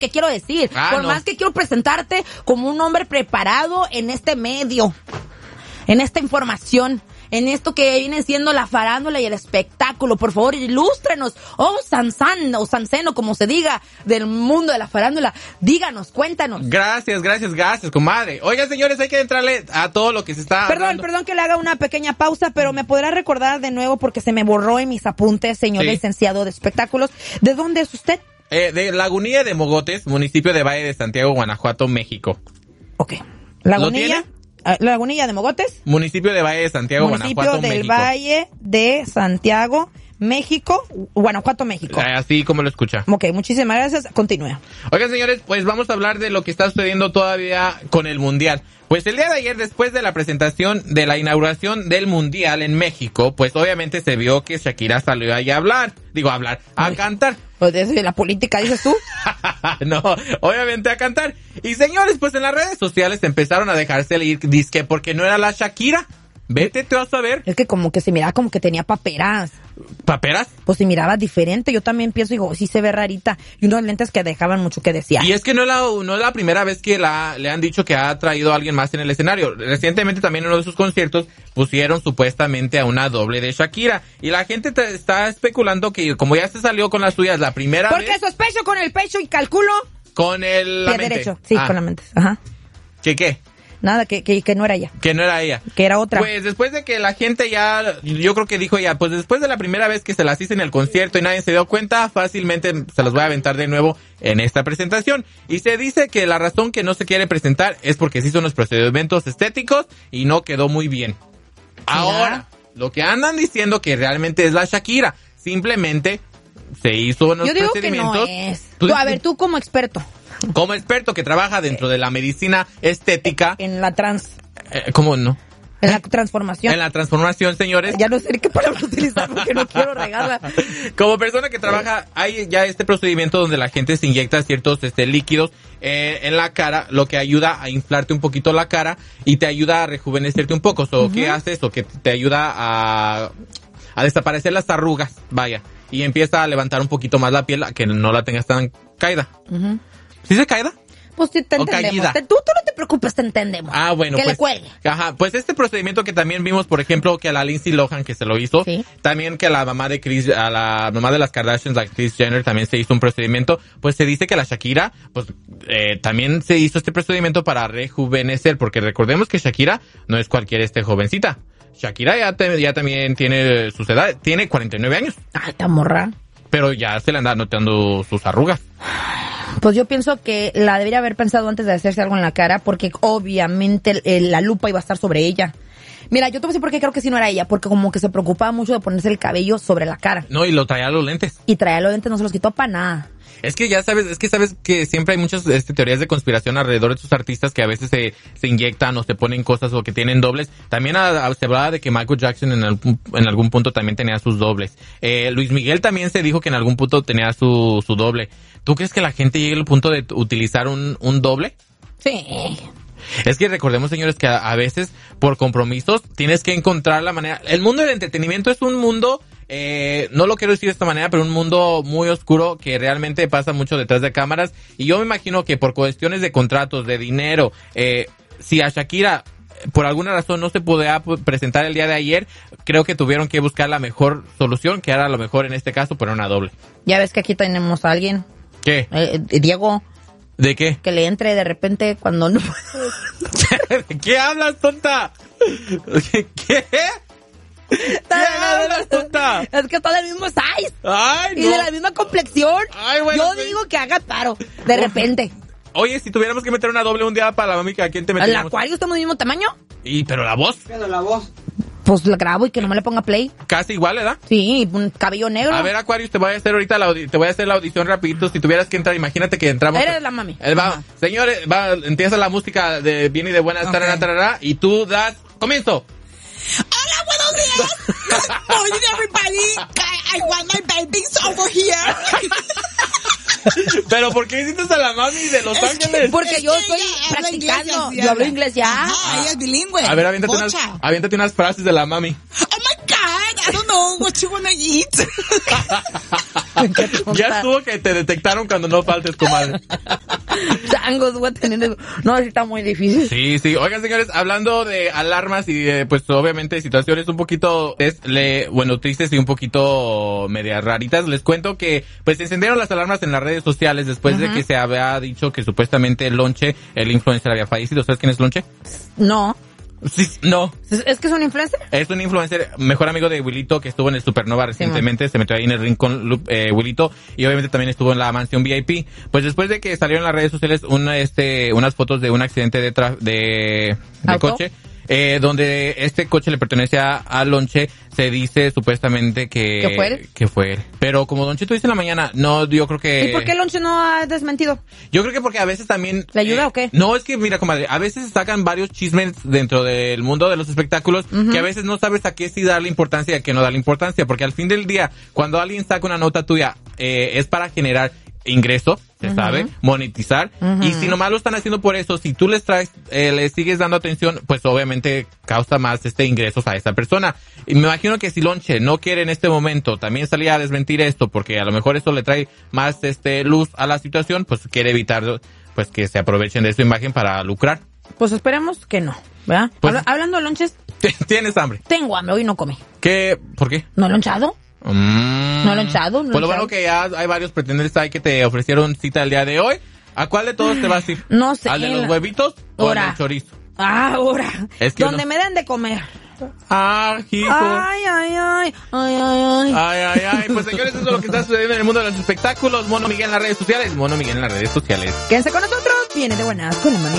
que quiero decir. Por más que quiero presentarte como un hombre preparado en este medio, en esta información, en esto que viene siendo la farándula y el espectáculo. Por favor, ilústrenos. Sansan o Sanseno, como se diga, del mundo de la farándula. Díganos, cuéntanos. Gracias, comadre. Oigan, señores, hay que entrarle a todo lo que se está hablando. Perdón que le haga una pequeña pausa, pero ¿me podrá recordar de nuevo, porque se me borró en mis apuntes, señor licenciado de espectáculos, de dónde es usted? De Lagunilla de Mogotes, municipio de Valle de Santiago, Guanajuato, México. Ok. Lagunilla de Mogotes. Municipio de Valle de Santiago, Guanajuato, México. Municipio del Valle de Santiago, México, Guanajuato, México. Así como lo escucha. Ok, muchísimas gracias. Continúa. Oigan, señores, pues vamos a hablar de lo que está sucediendo todavía con el Mundial. Pues el día de ayer, después de la presentación de la inauguración del Mundial en México, pues obviamente se vio que Shakira salió ahí a cantar. Pues de la política, dices tú. No, obviamente a cantar. Y señores, pues en las redes sociales empezaron a dejarse ir, dizque porque no era la Shakira. Vete, te vas a ver. Es que como que se miraba como que tenía paperas. ¿Paperas? Pues se miraba diferente. Yo también pienso, digo, sí se ve rarita. Y unos lentes que dejaban mucho que desear. Y es que no es la primera vez que le han dicho que ha traído a alguien más en el escenario. Recientemente también en uno de sus conciertos pusieron supuestamente a una doble de Shakira. Y la gente está especulando que como ya se salió con las suyas la primera vez... Porque sospecho con el pecho y calculo... Con la mente. Derecho, sí, con la mente. Ajá. ¿Qué? Nada, que no era ella. Que no era ella. Que era otra. Pues después de que la gente yo creo que dijo pues después de la primera vez que se las hice en el concierto y nadie se dio cuenta, fácilmente se las voy a aventar de nuevo en esta presentación. Y se dice que la razón que no se quiere presentar es porque se hizo unos procedimientos estéticos y no quedó muy bien. Ahora, lo que andan diciendo que realmente es la Shakira, simplemente se hizo unos procedimientos. Yo digo que no es. A ver, tú como experto. Como experto que trabaja dentro de la medicina estética. En la ¿Cómo no? En la transformación. En la transformación, señores. Ya no sé qué palabra utilizar porque no quiero regarla. Como persona que trabaja, hay ya este procedimiento donde la gente se inyecta ciertos líquidos en la cara, lo que ayuda a inflarte un poquito la cara y te ayuda a rejuvenecerte un poco. ¿Qué hace eso? Que te ayuda a desaparecer las arrugas, vaya. Y empieza a levantar un poquito más la piel, a que no la tengas tan caída. ¿Sí se caída? Pues sí, te entendemos. Tú no te preocupes, te entendemos. Ah, bueno. Que pues, le cuelgue. Ajá, pues este procedimiento que también vimos, por ejemplo, que a la Lindsay Lohan que se lo hizo. Sí. También que a la mamá de las Kardashians, la Kris Jenner, también se hizo un procedimiento. Pues se dice que la Shakira, pues, también se hizo este procedimiento para rejuvenecer. Porque recordemos que Shakira no es cualquier jovencita. Shakira ya también tiene sus edades, tiene 49 años. Ay, está morra. Pero ya se le anda notando sus arrugas. Pues yo pienso que la debería haber pensado antes de hacerse algo en la cara, porque obviamente la lupa iba a estar sobre ella. Mira, yo te voy a decir por qué creo que sí no era ella, porque como que se preocupaba mucho de ponerse el cabello sobre la cara. No, y lo traía los lentes. Y traía los lentes, no se los quitó para nada. Es que sabes que siempre hay muchas teorías de conspiración alrededor de estos artistas que a veces se inyectan o se ponen cosas o que tienen dobles. También se hablaba de que Michael Jackson en algún punto también tenía sus dobles. Luis Miguel también se dijo que en algún punto tenía su doble. ¿Tú crees que la gente llegue al punto de utilizar un doble? Sí. Es que recordemos, señores, que a veces por compromisos tienes que encontrar la manera. El mundo del entretenimiento es un mundo... no lo quiero decir de esta manera, pero un mundo muy oscuro que realmente pasa mucho detrás de cámaras. Y yo me imagino que por cuestiones de contratos, de dinero, si a Shakira por alguna razón no se podía presentar el día de ayer, creo que tuvieron que buscar la mejor solución, que era lo mejor en este caso, pero una doble. Ya ves que aquí tenemos a alguien. ¿Qué? Diego. ¿De qué? Que le entre de repente cuando no... ¿De qué hablas, tonta? ¿Qué? ¿Qué hablas, tonta? Es que está del mismo size. Ay, no. Y de la misma complexión. Ay, bueno, yo digo que haga paro. De repente. Oye, si tuviéramos que meter una doble un día para la mami, ¿a quién te meteríamos? ¿El Acuario estamos del mismo tamaño? ¿Pero la voz? Pero la voz. Pues la grabo y que no me le ponga play. Casi igual, ¿verdad? Sí, un cabello negro. A ver, Aquarius, te voy a hacer ahorita la audición rapidito. Si tuvieras que entrar, imagínate que entramos. Eres la mami. Señores, empieza la música de bien y de buenas, okay. tarara, y tú das comienzo. Hola, buenos días. Good morning, everybody. I want my babies over here. ¿Pero por qué hiciste a la mami de Los Ángeles? Porque yo estoy practicando. Yo hablo inglés ya. Ella es bilingüe. A ver, aviéntate unas frases de la mami. Oh my God, I don't know what you wanna eat. Ya estuvo que te detectaron cuando no faltes, comadre. Changos, voy a tener eso. No, sí está muy difícil. Sí. Oigan, señores, hablando de alarmas y pues obviamente situaciones un poquito tristes y un poquito medias raritas, les cuento que pues se encendieron las alarmas en las redes sociales después de que se había dicho que supuestamente Lonche, el influencer, había fallecido. ¿Sabes quién es Lonche? No. Sí, no. ¿Es que es un influencer? Es un influencer, mejor amigo de Wilito, que estuvo en el Supernova recientemente, se metió ahí en el ring con Wilito, y obviamente también estuvo en la mansión VIP. Pues después de que salieron en las redes sociales unas fotos de un accidente de coche, donde este coche le pertenece a Lonche, se dice supuestamente que fue él. Pero como Don Cheto dice en la mañana, no, yo creo que... ¿Y por qué Lonche no ha desmentido? Yo creo que porque a veces también... ¿Le ayuda o qué? No, es que mira, comadre, a veces sacan varios chismes dentro del mundo de los espectáculos que a veces no sabes a qué sí darle importancia y a qué no darle importancia, porque al fin del día, cuando alguien saca una nota tuya, es para generar ingreso, se sabe, monetizar, y si nomás lo están haciendo por eso, si tú les traes, les sigues dando atención, pues obviamente causa más ingresos a esa persona. Y me imagino que si Lonche no quiere en este momento también salir a desmentir esto, porque a lo mejor esto le trae más luz a la situación, pues quiere evitar pues que se aprovechen de su imagen para lucrar. Pues esperemos que no, ¿verdad? Pues, hablando de lonches. ¿Tienes hambre? Tengo hambre, hoy no comí. ¿Qué? ¿Por qué? ¿No he lonchado? ¿No he lonchado? Pues lo bueno que ya hay varios pretendentes ahí que te ofrecieron cita el día de hoy. ¿A cuál de todos te vas a ir? No sé. ¿Al de los huevitos o al del chorizo? Ahora. Es que donde me den de comer. Hijo. Ay. Pues señores, eso es lo que está sucediendo en el mundo de los espectáculos. Mono Miguel en las redes sociales. Quédense con nosotros. Viene de buenas con el